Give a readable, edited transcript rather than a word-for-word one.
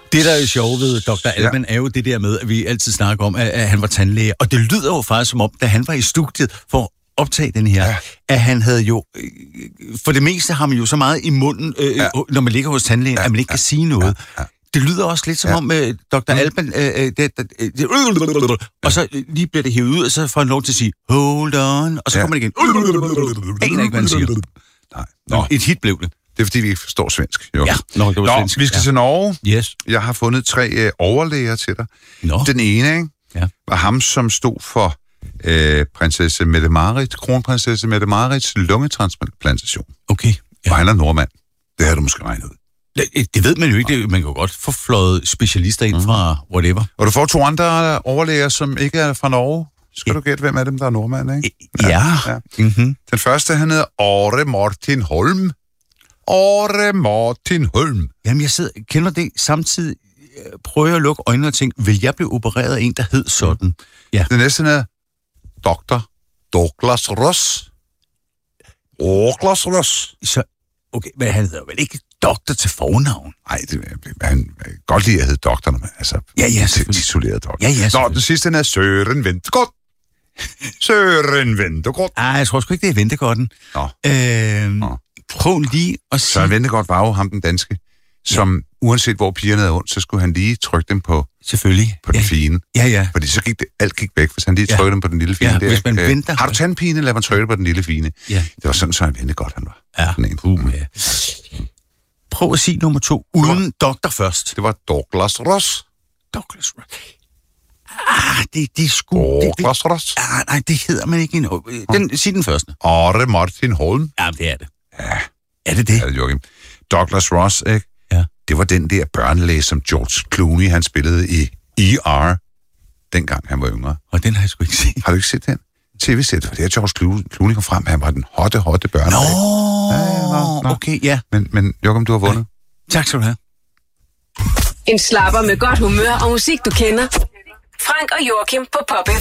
Det, der er sjovt ved Dr. Alban, er jo det der med, at vi altid snakker om, at han var tandlæge. Og det lyder jo faktisk som om, da han var i studiet for at optage den her, at han havde jo... For det meste har man jo så meget i munden, når man ligger hos tandlægen, at man ikke kan sige noget. Det lyder også lidt som om Dr. Alban... og så lige bliver det hævet ud, og så får han lov til at sige, hold on, og så kommer det igen. Jeg aner ikke, hvad han siger. Nej. Et hit blev det. Det er, fordi vi ikke forstår svensk. Jo. Ja, det var svensk. Vi skal til Norge. Yes. Jeg har fundet 3 overlæger til dig. Den ene, ikke, var ham, som stod for prinsesse Mette-Marit, kronprinsesse Mette-Marits lungetransplantation. Okay. Ja. Og han er nordmand. Det har du måske regnet ud. Det ved man jo ikke. Man kan jo godt få fløjet specialister ind fra whatever. Og du får 2 andre overlæger, som ikke er fra Norge. Skal du gætte, hvem af dem, der er nordmand, ikke? Ja. Mm-hmm. Den første, han hedder Åre Martin Holm. Åre Martin Holm. Jamen, jeg kender det samtidig. Prøver at lukke øjnene og tænke, vil jeg blive opereret af en, der hed sådan? Ja. Den næste er Dr. Douglas Ross. Douglas Ross. Så, okay, men han hedder vel ikke doktor til fornavn? Nej, han kan godt lide at hedde doktor, når man tituleret doktor. Ja, nå, den sidste er Søren Ventegodt. Søren Ventegodt. Jeg tror sgu ikke, det er Ventegården. Prøv lige at sige... Søren Ventegodt var jo ham, den danske, som uanset hvor pigerne havde ondt, så skulle han lige trykke dem på, selvfølgelig, på den fine. Ja. Fordi så gik alt gik væk, hvis han lige trykkede dem på den lille fine. Ja, hvis man venter... Har du tandpine, lad mig trykke på den lille fine. Ja. Det var sådan, Søren Ventegodt han var. Ja. Prøv at sige nummer 2, uden doktor først. Det var Douglas Ross. Douglas Ross. Det er sgu... Douglas Ross. Nej, det hedder man ikke endnu. Sig den første. Åre Martin Holm. Ja, det er det. Ja. Er det det? Ja, Joachim. Douglas Ross, ikke? Ja. Det var den der børnelæge, som George Clooney, han spillede i E.R., dengang han var yngre. Og den har jeg sgu ikke set. Har du ikke set den? TV-sæt, for det er George Clooney kom frem, han var den hotte børnelæge. Nå, okay, ja. Men Joachim, du har vundet. Tak skal du have. En slapper med godt humør og musik, du kender. Frank og Joachim på Pop